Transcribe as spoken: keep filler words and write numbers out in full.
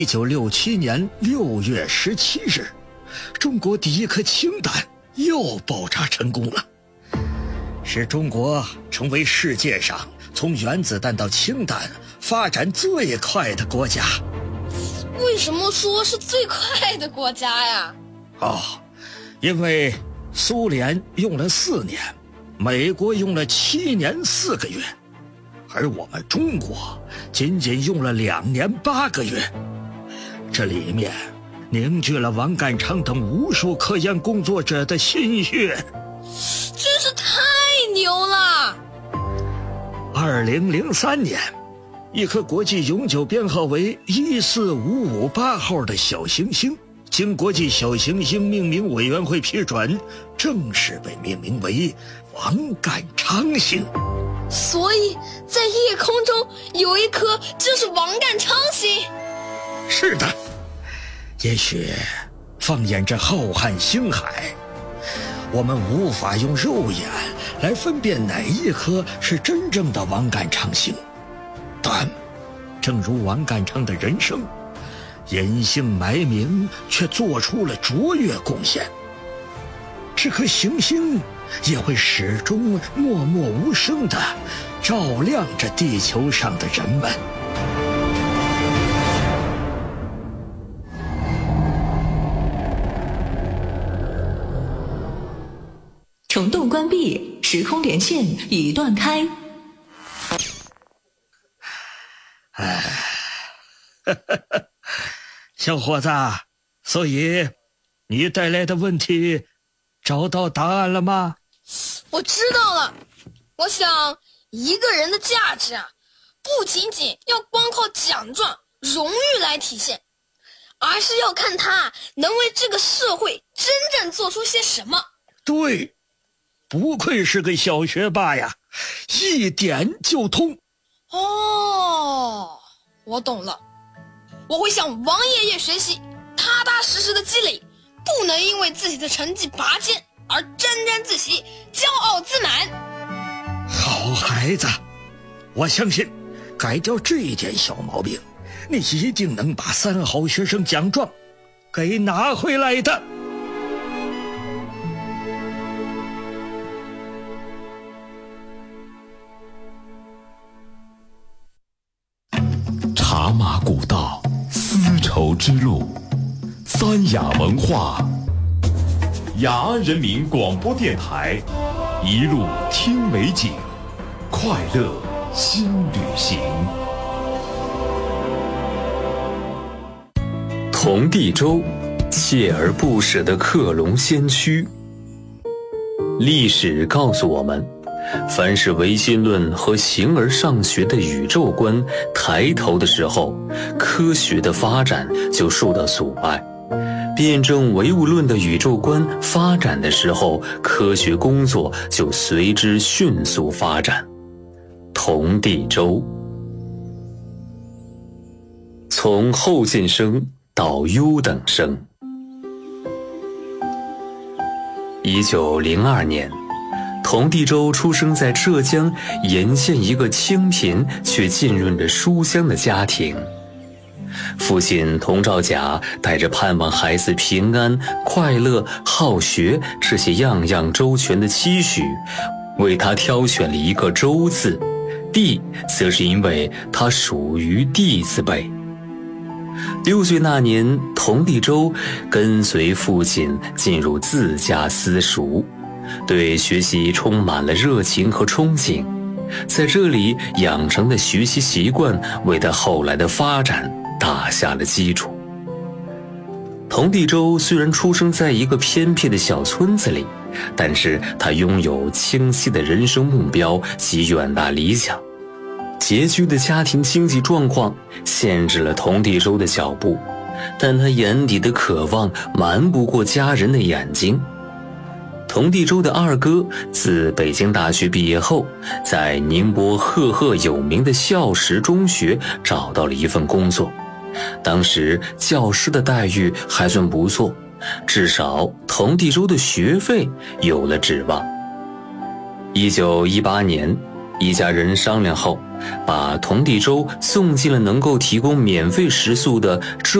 一九六七年六月十七日，中国第一颗氢弹又爆炸成功了，使中国成为世界上从原子弹到氢弹发展最快的国家。 为什么说是最快的国家呀？ 哦，因为苏联用了四年，美国用了七年四个月，而我们中国仅仅用了两年八个月。这里面凝聚了王淦昌等无数科研工作者的心血， 真是太牛了。 二零零三年，一颗国际永久编号为一四五五八号的小行星经国际小行星命名委员会批准，正式被命名为王淦昌星。 所以在夜空中有一颗就是王淦昌星。 是的，也许放眼这浩瀚星海，我们无法用肉眼来分辨哪一颗是真正的王淦昌星，但正如王淦昌的人生，隐姓埋名却做出了卓越贡献，这颗行星也会始终默默无声地照亮着地球上的人们。 虫洞关闭，时空连线已断开。 哎，小伙子，所以你带来的问题找到答案了吗？ 我知道了。我想一个人的价值啊，不仅仅要光靠奖状荣誉来体现，而是要看他能为这个社会真正做出些什么。 对，不愧是个小学霸呀，一点就通。 哦，我懂了。我会向王爷爷学习，踏踏实实的积累，不能因为自己的成绩拔尖而沾沾自喜，骄傲自满。 好孩子，我相信改掉这一点小毛病，你一定能把三好学生奖状给拿回来的。 茶马古道，丝绸之路，三雅文化，雅安人民广播电台，一路听美景，快乐新旅行。 童第周，锲而不舍的克隆先驱。历史告诉我们，凡是唯心论和形而上学的宇宙观抬头的时候，科学的发展就受到阻碍；辩证唯物论的宇宙观发展的时候，科学工作就随之迅速发展。童第周，从后进生到优等生。一九零二年，童第周出生在浙江沿县一个清贫却浸润着书香的家庭。父亲童兆甲带着盼望孩子平安、快乐、好学这些样样周全的期许，为他挑选了一个周字，地则是因为他属于地字辈。六岁那年，童第周跟随父亲进入自家私塾，对学习充满了热情和憧憬，在这里养成的学习习惯为他后来的发展打下了基础。童第周虽然出生在一个偏僻的小村子里，但是他拥有清晰的人生目标及远大理想。拮据的家庭经济状况限制了童第周的脚步，但他眼底的渴望瞒不过家人的眼睛。童第周的二哥自北京大学毕业后，在宁波赫赫有名的孝实中学找到了一份工作，当时教师的待遇还算不错，至少童第周的学费有了指望。一九一八年， 一家人商量后，把童地粥送进了能够提供免费食宿的浙